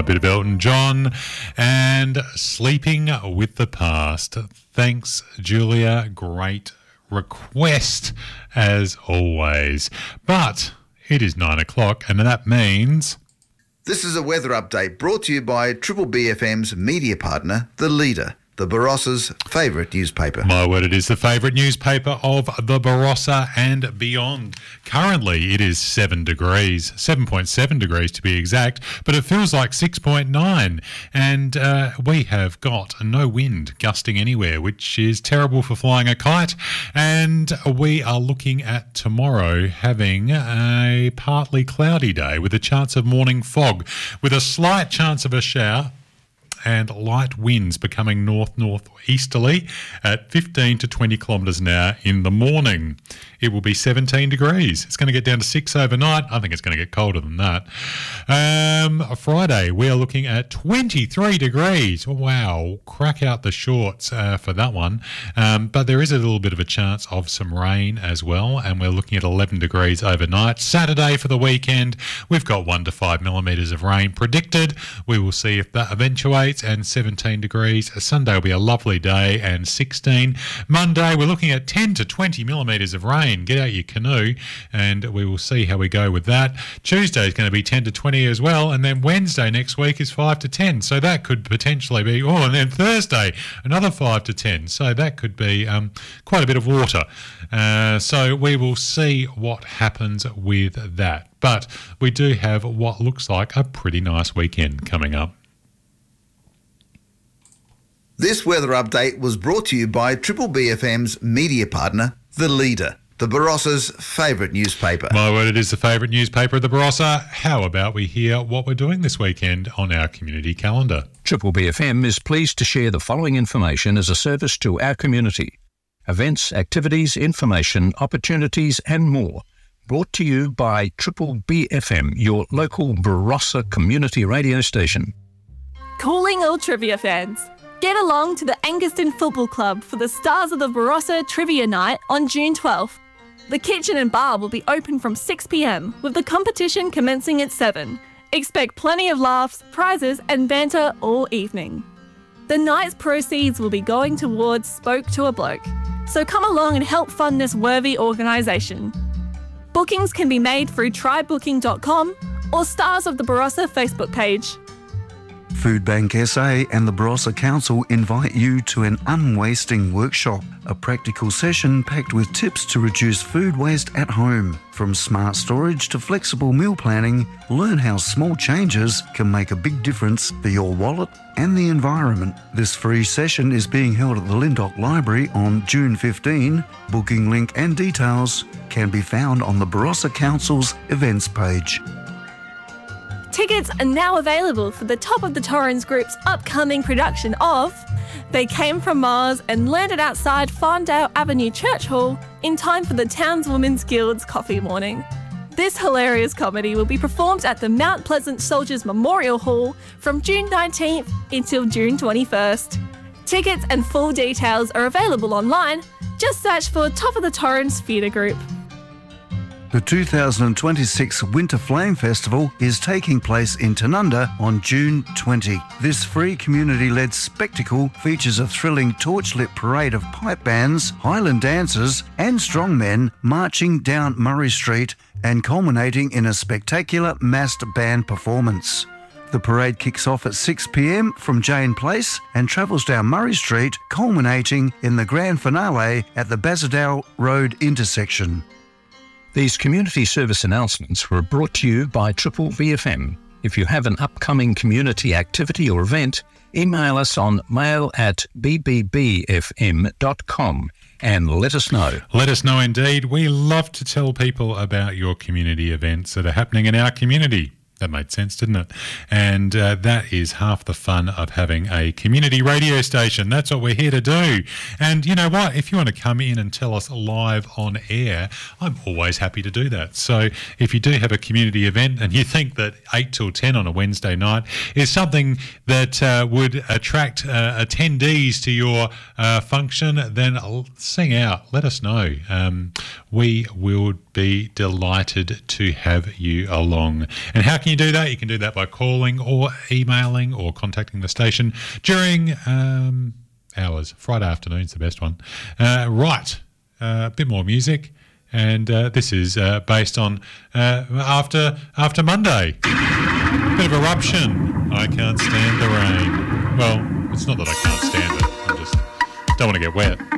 bit of Elton John and Sleeping with the Past. Thanks, Julia. Great request, as always. But it is 9 o'clock, and that means... This is a weather update brought to you by Triple BFM's media partner, The Leader, the Barossa's favourite newspaper. My word, it is the favourite newspaper of the Barossa and beyond. Currently, it is 7 degrees, 7.7 degrees to be exact, but it feels like 6.9. And we have got no wind gusting anywhere, which is terrible for flying a kite. And we are looking at tomorrow having a partly cloudy day with a chance of morning fog, with a slight chance of a shower, and light winds becoming north-northeasterly at 15 to 20 kilometres an hour in the morning. It will be 17 degrees. It's going to get down to 6 overnight. I think it's going to get colder than that. Friday, we are looking at 23 degrees. Wow, crack out the shorts for that one. But there is a little bit of a chance of some rain as well, and we're looking at 11 degrees overnight. Saturday for the weekend, we've got 1 to 5 millimetres of rain predicted. We will see if that eventuates, and 17 degrees. Sunday will be a lovely day and 16. Monday, we're looking at 10 to 20 millimetres of rain. Get out your canoe, and we will see how we go with that. Tuesday is going to be 10 to 20 as well, and then Wednesday next week is 5 to 10. So that could potentially be, and then Thursday, another 5 to 10. So that could be quite a bit of water. So we will see what happens with that. But we do have what looks like a pretty nice weekend coming up. This weather update was brought to you by Triple BFM's media partner, The Leader, the Barossa's favourite newspaper. My word, it is the favourite newspaper of the Barossa. How about we hear what we're doing this weekend on our community calendar? Triple BFM is pleased to share the following information as a service to our community. Events, activities, information, opportunities and more. Brought to you by Triple BFM, your local Barossa community radio station. Calling all trivia fans. Get along to the Angaston Football Club for the Stars of the Barossa Trivia Night on June 12th. The kitchen and bar will be open from 6 p.m, with the competition commencing at 7. Expect plenty of laughs, prizes and banter all evening. The night's proceeds will be going towards Spoke to a Bloke, so come along and help fund this worthy organisation. Bookings can be made through trybooking.com or Stars of the Barossa Facebook page. Food Bank SA and the Barossa Council invite you to an unwasting workshop, a practical session packed with tips to reduce food waste at home. From smart storage to flexible meal planning, learn how small changes can make a big difference for your wallet and the environment. This free session is being held at the Lyndoch Library on June 15. Booking link and details can be found on the Barossa Council's events page. Tickets are now available for the Top of the Torrens Group's upcoming production of They Came From Mars and landed outside Farndale Avenue Church Hall in time for the Townswomen's Guild's coffee morning. This hilarious comedy will be performed at the Mount Pleasant Soldiers Memorial Hall from June 19th until June 21st. Tickets and full details are available online. Just search for Top of the Torrens Theatre Group. The 2026 Winter Flame Festival is taking place in Tanunda on June 20. This free community-led spectacle features a thrilling torchlit parade of pipe bands, Highland dancers and strongmen marching down Murray Street and culminating in a spectacular massed band performance. The parade kicks off at 6 p.m. from Jane Place and travels down Murray Street, culminating in the grand finale at the Bazadale Road intersection. These community service announcements were brought to you by Triple BFM. If you have an upcoming community activity or event, email us on mail@bbbfm.com and let us know. Let us know indeed. We love to tell people about your community events that are happening in our community. That made sense, didn't it? And that is half the fun of having a community radio station. That's what we're here to do. And you know what? If you want to come in and tell us live on air, I'm always happy to do that. So if you do have a community event and you think that 8 till 10 on a Wednesday night is something that would attract attendees to your function, then sing out. Let us know. We will be delighted to have you along. And how can can you do that? You can do that by calling or emailing or contacting the station during hours. Friday afternoon's the best one. Right, a bit more music. And this is based on after Monday. Bit of eruption. I can't stand the rain. Well, it's not that I can't stand it. I just don't want to get wet.